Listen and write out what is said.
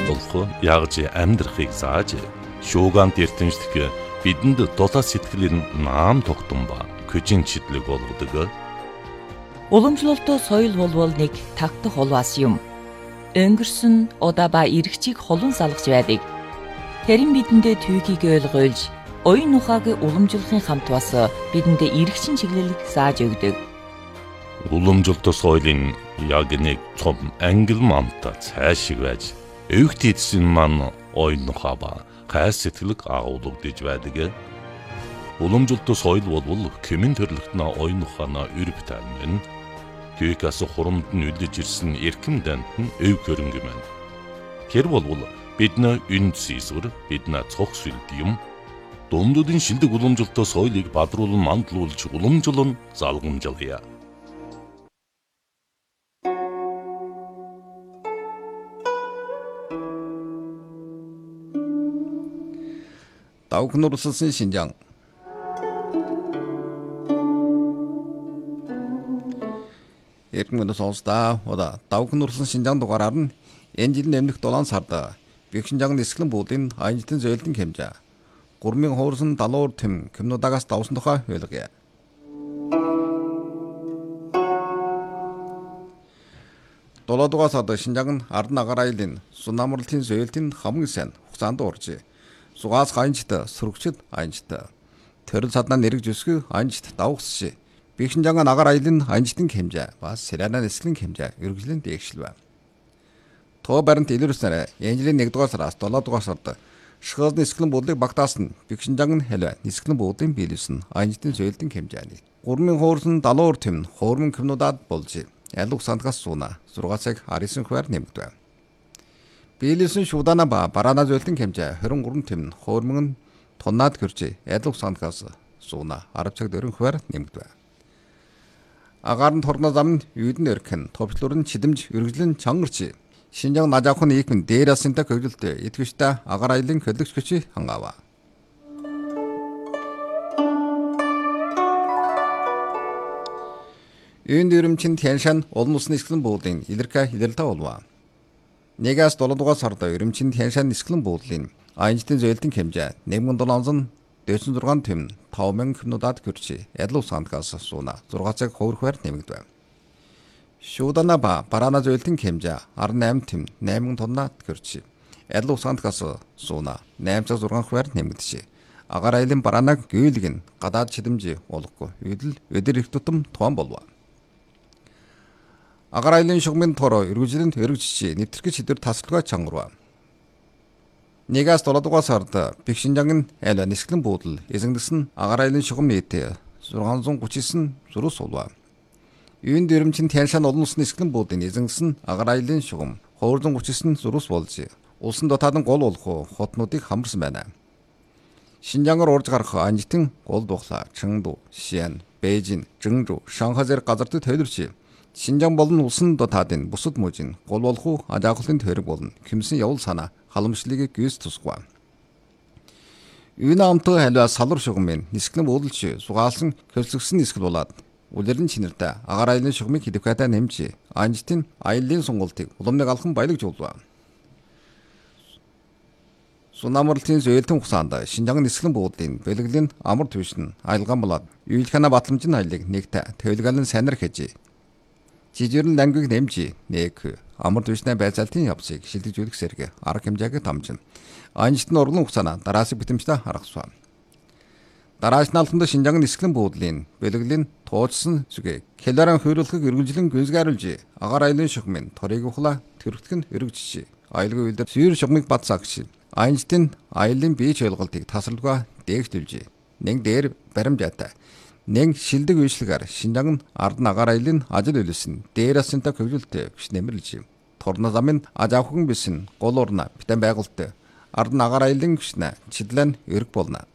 болох ягж амьдрахыг зааж шуугант эрдэмшлэг бидэнд дулаан сэтгэлийн наам тогтсон ба көжин чидлэг болгодог. Уламжлалтаа соёл болвол нэг тагтах улваас юм. Өнгөрсөн удаа ба эргчийг холон салгаж байдаг. Харин бидэндээ түүхийг ойлгуулж, оюун ухааг уламжлахын хамт бас бидэндээ эргчин чиглэлийг зааж өгдөг. Уламжлалт соёлын яг нэг цом ангил мамта цаашиг байж, өвгт эдсэн маань оюун ухаа ба гай сэтгэлэг агуулгадж байдаг. Уламжлалт соёл болвол кемэн төрлөختнө оюун ухаанаа өрөв таймын Күйкас хурамд нь үлдэж ирсэн эрхэм дант нь өв хөрөнгө маань. Тэр болвол бидний үнд сийсвэр, бидний цог сүлд юм. Дундуудын шилдэг уламжлалт соёлыг бадруулан мандлуулж уламжлан залгамжлая. 다우크노르스슨 신장 Эргэмэнд сонсдаа удаа Давхнурсан Шинжаан дугаараар нь энэ жилийн эмнэлэг 7 сард Бэкшинжаан нисгэлэн буудлын аянжтын зөөлтөн хэмжээ 3000 хуурсан далуур тэм кимнуудагаас давсан тухай ойлгоё. Долоодугаар сард Шинжаан ард нагаар айлын сунамралтын зөөлтийн хамгийн сайн хугацаанд орж сугаас аянжт сөрөгчд аянжт төрөл саднаа нэрэг зүсгü аянжт давхсши Бэкшинжаан нагаар айлын аянжтын хэмжээ бас Сирана нисгэлэн хэмжээ үргэлжлэн дээгшилвэ. Тоо баримт илэрснээр энэ жилийн 1-р сараас 7-р сард шхөөс нисгэлэн буудлыг багтаасан Бэкшинжаан хэлвэ нисгэлэн буудлын биелүүлсэн аянжтын зөөлтөн хэмжээний 3000 хуурсан далуур тэм хуурмын кимнуудад болж ялуг сандгаас сууна 6 цаг 19 хувиар нэмэгдэв. Биелүүлсэн шуудана ба бараана зөөлтөн хэмжээ 23 тэм хуурмын тоннаад гэрж ялуг сандгаас сууна 10 цаг 40 хувиар нэмэгдэв. Агаарын торгно зам нь юудын өрхөн товчлуур нь чидэмж үргэлжлэн чангарч Шинжаан najaakhun ийхмэн дээрасынта көглөлтөө итгэвчтэй агаар айлын хөдөлгч көчи хангаава. Үйн дөрөмчин Тяншан олон улсын нисгэлэн буудлын илэрхэ илэрлээ болов. 1-аас 7-р сард Өрөмчин Тяншан нисгэлэн буудлын аянжтын зөөлтөн хэмжээ 1746 тэм 5000 кимнуудад гэрч ялуу сандгаас сууна 6 цаг хувиар нэмэгдэв. Шуудана ба бараана зөөлтөн хэмжээ 18 тэм 8000 тоннад гэрч ялуу сандгаас сууна 8 цаг 6 хувиар нэмэгдэв. Агаар айлын бараанаг гүйлэг нь гадаад чидэмж болохгүй үдэл өдөр их тутам туан болов. Агаар айлын шугмын тороо үргэлжлэн өргөжч нэвтрэх чидөр тасалгаа чангарв. 1-аас 7-р сард Бэкшинжаан айл нисгэлэн буудал эзэнгдсэн агаар айлын шугам нийт 639 зүрус болов. Үйн дөрөмчин Тяншан олон улсын нисгэлэн буудлын эзэнгдсэн агаар айлын шугам 239 зүрус болж улсын дотоод гол болох хотнуудыг хамарсан байна. Шинжаангаар урж гарах аянжтын гол дуглаа Чэнгду, Шиан, Бээжин, Жэнжу, Шанхай зэрэг газартыг төлөвлөж Шинжаан болон улсын дотоодын бусад мужийн гол болох ажааглалын төрөг болон Кимсэн явал санаа халамжлалыг гүйс тусгав. Үйн амтуу халиа салвар шугамын нисгэлэн буудлч сугаалсан хөлсгсөн нисгэл болоод үлэрэн чинэртэй агаар айлын шугамыг хэдвхэтэ нэмж аянжтын аяллын сунгалтыг уламныг алхан баялагж болов. Сунамралтын зөөлтөн хугацаанд Шинжаан нисгэлэн буудлын бэлгэлийн амар түвшин аялгаан болоод Уйлхана батламжийн аялыг нэгтэ төвлөгөлн санар хийж жижигэрэн лангыг нэмж нэг амар түвшний байцаалтын явцыг шилжүүлэх зэрэг арга хэмжээг дамжин аянжтын урлан хугацаана дараасыг битэмжтэй харгасв. Дарааш нь алхамд Шинжаан нисгэлэн буудлын бэлгэлийн туучсан зүгээ хялааран хөрөлхөг үргэлжлэн гүнзгийруулж агаар айлын шугамын торыг ухлаа төрөгтгөн өргөжч аялгүй үйлдэр сүйр шугамыг бацаагч аянжтын аялын бие ойлголтыг тасралгаа дээгтүүлж нэг дээр баримжаатай нэг шилдэг үйлчлэгээр Шинжаан ард нагаар айлын ажил үйлсэн дээрасынта көглөлтөө биш нэмэрлж торно замын ажаахын бисэн гол орна битэн байгуулт ард нагаар айлын гүшнэ чидлэн өрг болно.